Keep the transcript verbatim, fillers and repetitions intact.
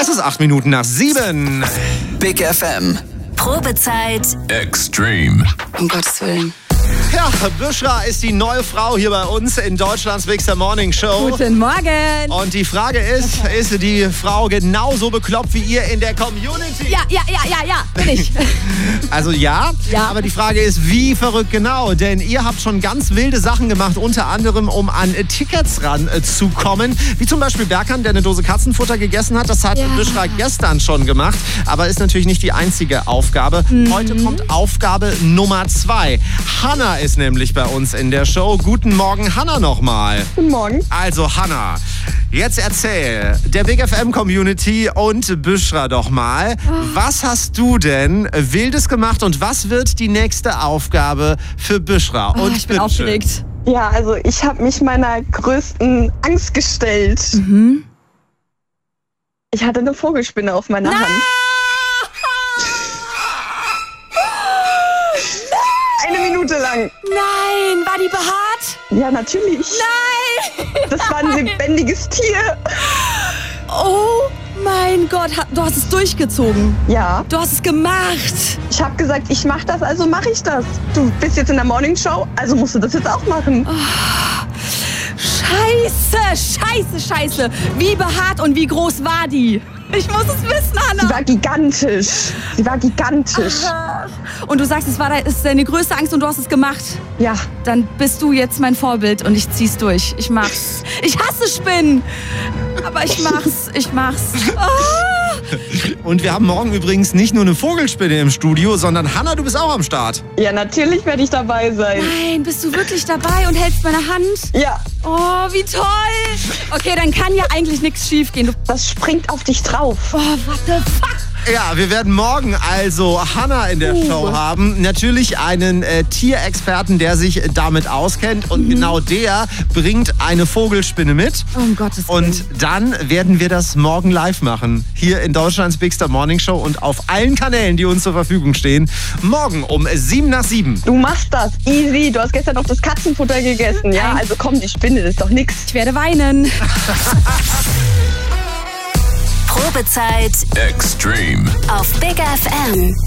Es ist acht Minuten nach sieben. Big F M. Probezeit. Extreme. Um Gottes Willen. Ja, Büschra ist die neue Frau hier bei uns in Deutschlands Bigster Morning Show. Guten Morgen. Und die Frage ist, ist die Frau genauso bekloppt wie ihr in der Community? Ja, ja, ja, ja, ja, bin ich. Also ja, Ja. aber die Frage ist, wie verrückt genau? Denn ihr habt schon ganz wilde Sachen gemacht, unter anderem, um an äh, Tickets ranzukommen. Äh, wie zum Beispiel Berkan, der eine Dose Katzenfutter gegessen hat. Das hat Ja. Büschra gestern schon gemacht, aber ist natürlich nicht die einzige Aufgabe. Mhm. Heute kommt Aufgabe Nummer zwei. Hanna ist nämlich bei uns in der Show. Guten Morgen, Hanna, nochmal. Guten Morgen. Also Hanna, jetzt erzähl der Big F M-Community und Büschra doch mal, was hast du denn Wildes gemacht und was wird die nächste Aufgabe für Büschra? Oh, Und ich bin bitteschön. aufgeregt. Ja, also ich habe mich meiner größten Angst gestellt. Mhm. Ich hatte eine Vogelspinne auf meiner Hand. Eine Minute lang. Nein, war die behaart? Ja, natürlich. Nein. Das war ein lebendiges Tier. Oh mein Gott, ha- du hast es durchgezogen. Ja, Du hast es gemacht. ich habe gesagt, ich mache das, also mache ich das. Du bist jetzt in der Morning Show, also musst du das jetzt auch machen. Scheiße, scheiße, scheiße. Wie behaart und wie groß war die? Ich muss es wissen, Sie Hanna. war gigantisch. Sie war gigantisch. Und du sagst, es war de- es ist deine größte Angst und du hast es gemacht. Ja, Dann bist du jetzt mein Vorbild und ich zieh's durch. Ich mach's. Ich hasse Spinnen. Aber ich mach's. Ich mach's. Ah. Und wir haben morgen übrigens nicht nur eine Vogelspinne im Studio, sondern Hanna, du bist auch am Start. ja, natürlich werde ich dabei sein. Nein, bist du wirklich dabei und hältst meine Hand? Ja, Oh, wie toll. Okay, dann kann ja eigentlich nichts schief gehen. Du, das springt auf dich drauf. oh, what the fuck? Ja, wir werden morgen also Hanna in der Uh. Show haben. Natürlich einen äh, Tierexperten, der sich damit auskennt. Und genau der bringt eine Vogelspinne mit. Um Gottes Willen. Und dann werden wir das morgen live machen. Hier in Deutschlands Bigster Morning Show und auf allen Kanälen, die uns zur Verfügung stehen. Morgen um sieben nach sieben. Du machst das. Easy. Du hast gestern noch das Katzenfutter gegessen. Ja, also komm, die Spinne, das ist doch nix. Ich werde weinen. Probezeit Extreme. auf Big F M.